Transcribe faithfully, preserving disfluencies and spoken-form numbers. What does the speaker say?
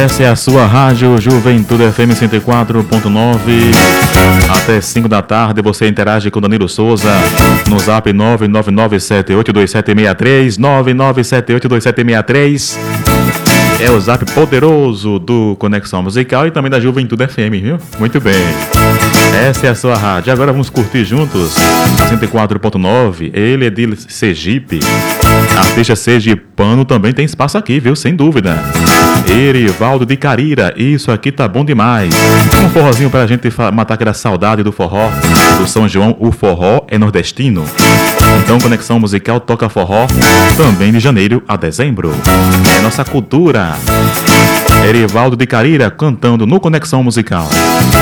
Essa é a sua rádio Juventude F M cento e quatro ponto nove. Até cinco da tarde você interage com Danilo Souza no zap nove nove nove sete oito dois sete seis três, nove nove sete oito dois sete seis três. É o zap poderoso do Conexão Musical e também da Juventude F M, viu? Muito bem. Essa é a sua rádio. Agora vamos curtir juntos cento e quatro ponto nove. Ele é de Sergipe. Artista sergipano também tem espaço aqui, viu? Sem dúvida. Erivaldo de Carira. Isso aqui tá bom demais. Um forrozinho pra gente matar aquela saudade do forró do São João. O forró é nordestino. Então Conexão Musical toca forró também de janeiro a dezembro. É nossa cultura. Erivaldo de Carira cantando no Conexão Musical.